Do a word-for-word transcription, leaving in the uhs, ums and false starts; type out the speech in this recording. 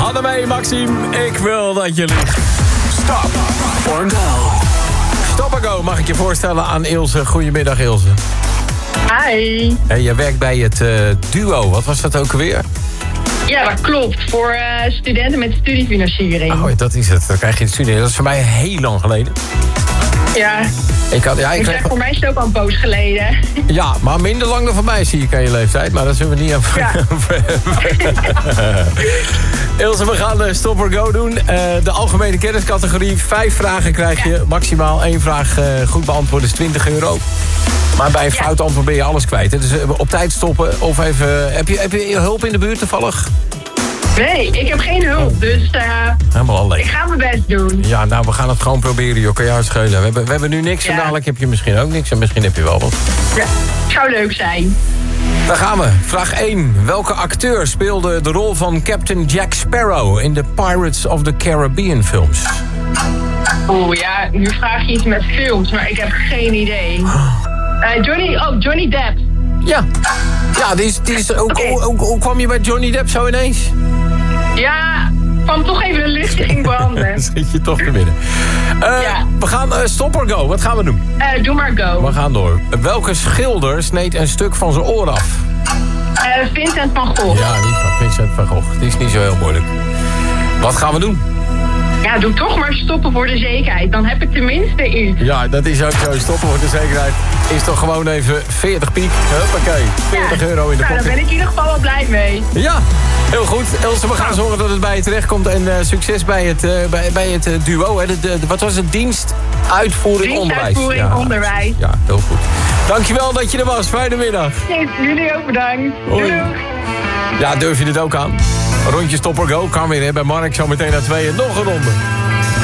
Annemee, Maxime, ik wil dat jullie... Stop or go. Stop or go mag ik je voorstellen aan Ilse. Goedemiddag, Ilse. Hi. Hey, jij werkt bij het uh, duo. Wat was dat ook alweer? Ja, dat klopt. Voor uh, studenten met studiefinanciering. Oh, dat is het. Dan krijg je het studie. Dat is voor mij heel lang geleden. Ja. Ik had, ja, ik ik kreeg... zeg, voor mij is het ook al een poos geleden. Ja, maar minder lang dan voor mij zie ik aan je leeftijd. Maar dat zullen we niet aan... Ja. Ilse, we gaan uh, Stop or Go doen. Uh, de algemene kenniscategorie. Vijf vragen krijg je. Maximaal één vraag uh, goed beantwoorden is twintig euro. Maar bij een fout ja. antwoord ben je alles kwijt. Hè? Dus uh, op tijd stoppen. Of even... Heb je, heb je hulp in de buurt toevallig? Nee, ik heb geen hulp, dus uh, helemaal alleen. Ik ga mijn best doen. Ja, nou, we gaan het gewoon proberen, joh. Kan je uitschelen. We hebben, we hebben nu niks ja. en dadelijk heb je misschien ook niks. En misschien heb je wel wat. Ja, zou leuk zijn. Daar gaan we. Vraag één. Welke acteur speelde de rol van Captain Jack Sparrow in de Pirates of the Caribbean films? Oeh, ja, nu vraag je iets met films, maar ik heb geen idee. Uh, Johnny, oh, Johnny Depp. Ja, ja die is, die is ook, okay. hoe, hoe, hoe kwam je bij Johnny Depp zo ineens? Ja, kwam toch even een lichtje ging branden. Zit je toch te binnen. Uh, ja. We gaan uh, Stop or Go. Wat gaan we doen? Uh, doe maar go. We gaan door. Welke schilder sneed een stuk van zijn oor af? Uh, Vincent van Gogh. Ja, niet van Vincent van Gogh. Het is niet zo heel moeilijk. Wat gaan we doen? Ja, doe toch maar stoppen voor de zekerheid. Dan heb ik tenminste iets. Ja, dat is ook zo. Stoppen voor de zekerheid is toch gewoon even veertig piek. Huppakee. veertig ja. euro in de nou, pocket. Daar ben ik in ieder geval wel blij mee. Ja, heel goed. Ilse, we gaan zorgen dat het bij je terechtkomt. En uh, succes bij het, uh, bij, bij het uh, duo. Hè. De, de, de, wat was het? Dienst, uitvoering, onderwijs. Dienstuitvoering, ja, onderwijs. Ja, heel goed. Dankjewel dat je er was. Fijne middag. Nee, jullie ook bedankt. Hoi. Doei. Ja, durf je dit ook aan? Rondje Stop or Go kan weer hè, bij Mark. Zo meteen naar tweeën nog een ronde.